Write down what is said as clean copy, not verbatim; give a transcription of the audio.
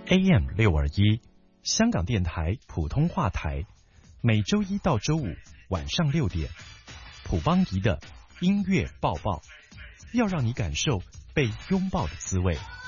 AM621，香港电台普通话台，每周一到周五晚上6点，普邦仪的音乐抱抱，要让你感受被拥抱的滋味。